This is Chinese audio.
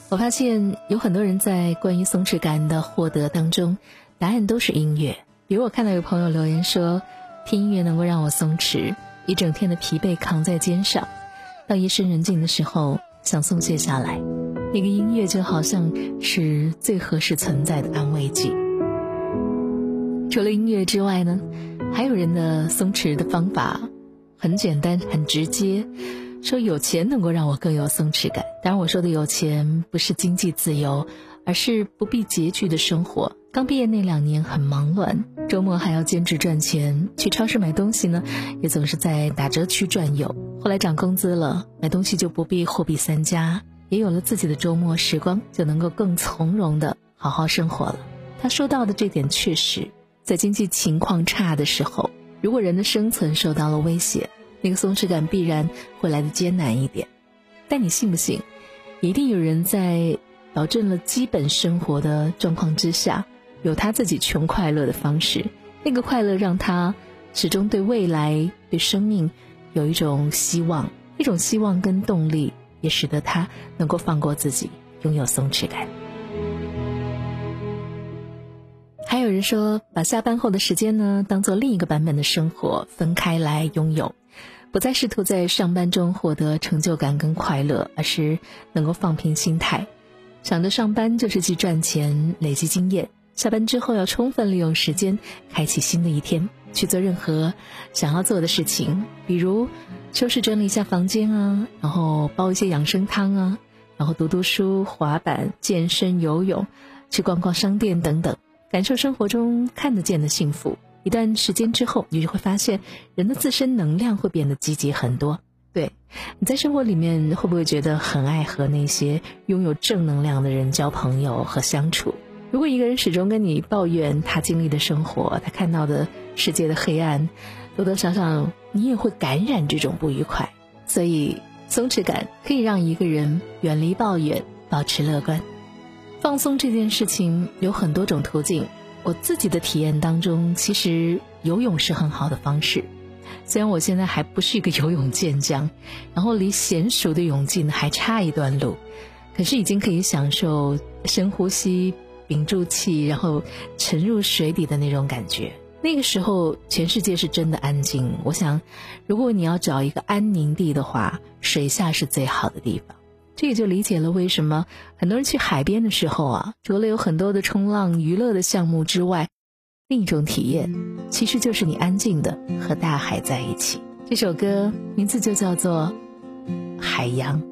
我发现有很多人在关于松弛感的获得当中，答案都是音乐。比如我看到有朋友留言说，听音乐能够让我松弛，一整天的疲惫扛在肩上，到夜深人静的时候想松懈下来，那个音乐就好像是最合适存在的安慰剂。除了音乐之外呢，还有人的松弛的方法很简单很直接，说有钱能够让我更有松弛感。当然我说的有钱不是经济自由，而是不必拮据的生活。刚毕业那2年很忙乱，周末还要兼职赚钱，去超市买东西呢也总是在打折区转悠。后来涨工资了，买东西就不必货比三家，也有了自己的周末时光，就能够更从容的好好生活了。他说到的这点确实，在经济情况差的时候，如果人的生存受到了威胁，那个松弛感必然会来得艰难一点。但你信不信，一定有人在保证了基本生活的状况之下，有他自己穷快乐的方式，那个快乐让他始终对未来对生命有一种希望，一种希望跟动力，也使得他能够放过自己，拥有松弛感。还有人说，把下班后的时间呢当做另一个版本的生活，分开来拥有，不再试图在上班中获得成就感跟快乐，而是能够放平心态，想着上班就是去赚钱累积经验，下班之后要充分利用时间，开启新的一天，去做任何想要做的事情，比如收拾整理一下房间啊，然后煲一些养生汤啊，然后读读书、滑板、健身、游泳，去逛逛商店等等，感受生活中看得见的幸福。一段时间之后，你就会发现人的自身能量会变得积极很多。对，你在生活里面会不会觉得很爱和那些拥有正能量的人交朋友和相处？如果一个人始终跟你抱怨他经历的生活，他看到的世界的黑暗，多多少少你也会感染这种不愉快。所以松弛感可以让一个人远离抱怨，保持乐观。放松这件事情有很多种途径，我自己的体验当中，其实游泳是很好的方式。虽然我现在还不是一个游泳健将，然后离娴熟的泳技呢还差一段路，可是已经可以享受深呼吸、屏住气，然后沉入水底的那种感觉。那个时候全世界是真的安静。我想如果你要找一个安宁地的话，水下是最好的地方。这也就理解了为什么很多人去海边的时候啊，除了有很多的冲浪娱乐的项目之外，另一种体验其实就是你安静的和大海在一起。这首歌名字就叫做海洋。